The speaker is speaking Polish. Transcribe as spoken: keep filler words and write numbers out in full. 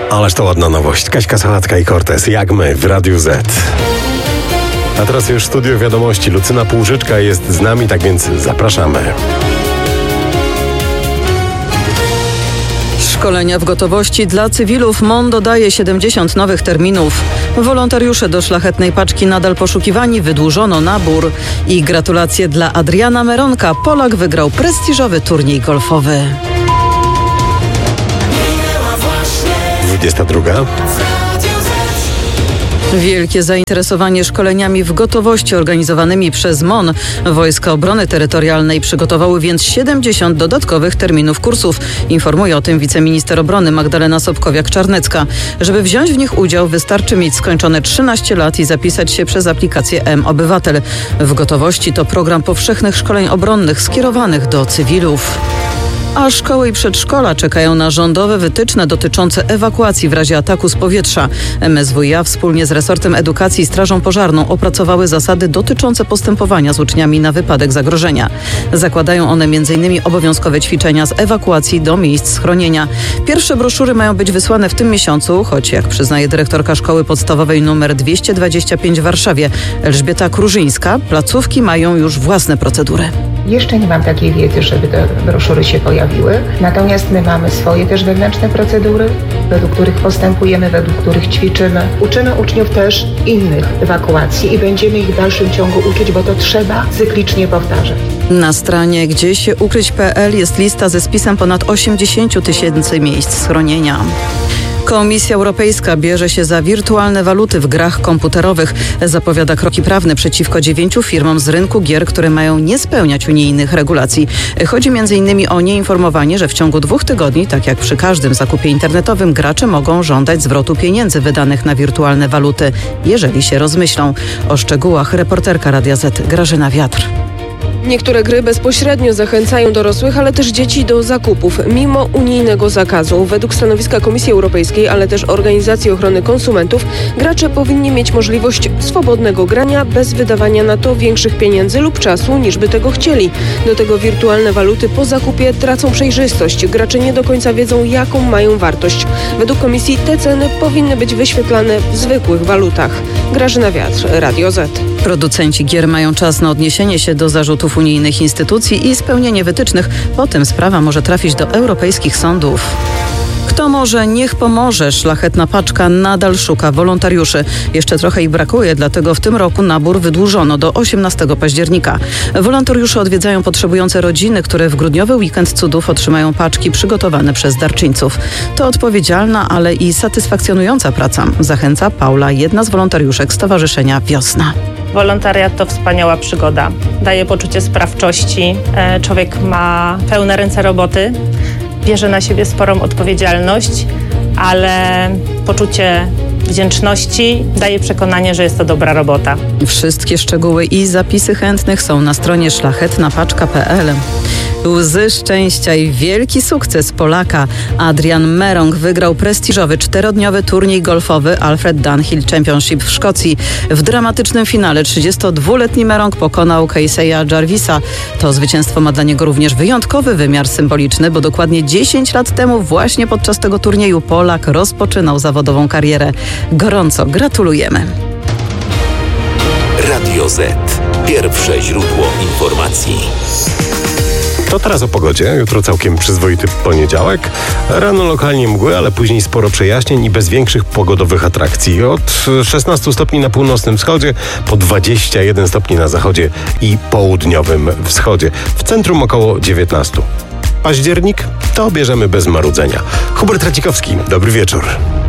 Ależ to ładna nowość. Kaśka Sałacka i Cortez, jak my w Radiu Z. A teraz już studio wiadomości. Lucyna Półżyczka jest z nami, tak więc zapraszamy. Szkolenia w gotowości dla cywilów. M O N dodaje siedemdziesiąt nowych terminów. Wolontariusze do Szlachetnej Paczki nadal poszukiwani. Wydłużono nabór. I gratulacje dla Adriana Meronka. Polak wygrał prestiżowy turniej golfowy. dwudziesta druga. Wielkie zainteresowanie szkoleniami w gotowości organizowanymi przez M O N. Wojska Obrony Terytorialnej przygotowały więc siedemdziesiąt dodatkowych terminów kursów. Informuje o tym wiceminister obrony Magdalena Sobkowiak-Czarnecka. Żeby wziąć w nich udział, wystarczy mieć skończone trzynaście lat i zapisać się przez aplikację M-Obywatel. W gotowości to program powszechnych szkoleń obronnych skierowanych do cywilów. A szkoły i przedszkola czekają na rządowe wytyczne dotyczące ewakuacji w razie ataku z powietrza. M S W iA wspólnie z resortem edukacji i strażą pożarną opracowały zasady dotyczące postępowania z uczniami na wypadek zagrożenia. Zakładają one między innymi obowiązkowe ćwiczenia z ewakuacji do miejsc schronienia. Pierwsze broszury mają być wysłane w tym miesiącu, choć jak przyznaje dyrektorka szkoły podstawowej nr dwieście dwadzieścia pięć w Warszawie Elżbieta Krużyńska, placówki mają już własne procedury. Jeszcze nie mam takiej wiedzy, żeby te broszury się pojawiły. Natomiast my mamy swoje też wewnętrzne procedury, według których postępujemy, według których ćwiczymy. Uczymy uczniów też innych ewakuacji i będziemy ich w dalszym ciągu uczyć, bo to trzeba cyklicznie powtarzać. Na stronie gdzie się ukryć kropka p l jest lista ze spisem ponad osiemdziesiąt tysięcy miejsc schronienia. Komisja Europejska bierze się za wirtualne waluty w grach komputerowych. Zapowiada kroki prawne przeciwko dziewięciu firmom z rynku gier, które mają nie spełniać unijnych regulacji. Chodzi między innymi o nieinformowanie, że w ciągu dwóch tygodni, tak jak przy każdym zakupie internetowym, gracze mogą żądać zwrotu pieniędzy wydanych na wirtualne waluty, jeżeli się rozmyślą. O szczegółach reporterka Radia Z Grażyna Wiatr. Niektóre gry bezpośrednio zachęcają dorosłych, ale też dzieci do zakupów, mimo unijnego zakazu. Według stanowiska Komisji Europejskiej, ale też Organizacji Ochrony Konsumentów, gracze powinni mieć możliwość swobodnego grania bez wydawania na to większych pieniędzy lub czasu, niż by tego chcieli. Do tego wirtualne waluty po zakupie tracą przejrzystość. Gracze nie do końca wiedzą, jaką mają wartość. Według Komisji te ceny powinny być wyświetlane w zwykłych walutach. Grażyna Wiatr, Radio Z. Producenci gier mają czas na odniesienie się do zarzutów unijnych instytucji i spełnienie wytycznych. Potem sprawa może trafić do europejskich sądów. Kto może, niech pomoże. Szlachetna Paczka nadal szuka wolontariuszy. Jeszcze trochę ich brakuje, dlatego w tym roku nabór wydłużono do osiemnastego października. Wolontariusze odwiedzają potrzebujące rodziny, które w grudniowy weekend cudów otrzymają paczki przygotowane przez darczyńców. To odpowiedzialna, ale i satysfakcjonująca praca. Zachęca Paula, jedna z wolontariuszek Stowarzyszenia Wiosna. Wolontariat to wspaniała przygoda. Daje poczucie sprawczości. Człowiek ma pełne ręce roboty. Bierze na siebie sporą odpowiedzialność, ale poczucie wdzięczności daje przekonanie, że jest to dobra robota. Wszystkie szczegóły i zapisy chętnych są na stronie szlachetna paczka kropka p l. Łzy szczęścia i wielki sukces Polaka. Adrian Meronk wygrał prestiżowy czterodniowy turniej golfowy Alfred Dunhill Championship w Szkocji. W dramatycznym finale trzydziestodwuletni Meronk pokonał Casey'a Jarvisa. To zwycięstwo ma dla niego również wyjątkowy wymiar symboliczny, bo dokładnie dziesięć lat temu właśnie podczas tego turnieju Polak rozpoczynał zawodową karierę. Gorąco gratulujemy. Radio Z. Pierwsze źródło informacji. To teraz o pogodzie. Jutro całkiem przyzwoity poniedziałek. Rano lokalnie mgły, ale później sporo przejaśnień i bez większych pogodowych atrakcji. Od szesnastu stopni na północnym wschodzie, po dwadzieścia jeden stopni na zachodzie i południowym wschodzie. W centrum około dziewiętnaście. Październik to bierzemy bez marudzenia. Hubert Tracikowski, dobry wieczór.